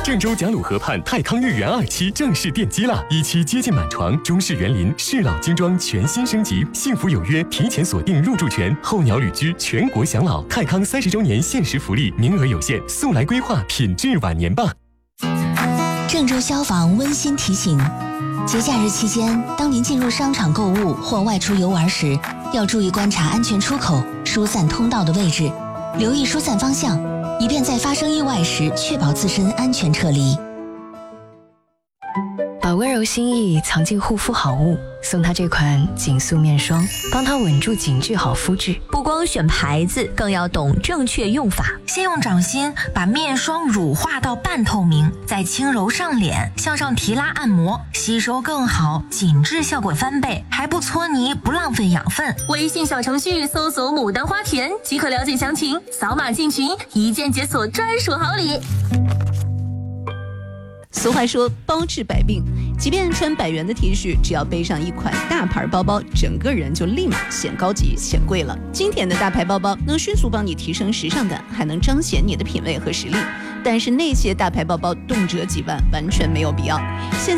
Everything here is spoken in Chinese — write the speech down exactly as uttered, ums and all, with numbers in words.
郑州贾鲁河畔泰康御园二期正式奠基了，一期接近满床，中式园林、适老精装全新升级，幸福有约，提前锁定入住权，候鸟旅居全国享老。泰康三十周年限时福利，名额有限，速来规划品质晚年吧。 郑州消防温馨提醒：节假日期间，当您进入商场购物或外出游玩时，要注意观察安全出口、疏散通道的位置，留意疏散方向，以便在发生意外时确保自身安全撤离。 把温柔心意藏进护肤好物，送他这款紧塑面霜，帮他稳住紧致好肤质。 不光选牌子，更要懂正确用法。 先用掌心把面霜乳化到半透明，再轻柔上脸，向上提拉按摩，吸收更好，紧致效果翻倍，还不搓泥，不浪费养分。 微信小程序搜索牡丹花田即可了解详情，扫码进群，一键解锁专属好礼。 俗话说包治百病，即便穿百元的 T 恤，只要背上一款大牌包包，整个人就立马显高级显贵了。经典的大牌包包能迅速帮你提升时尚感，还能彰显你的品味和实力，但是那些大牌包包动辄几万，完全没有必要。现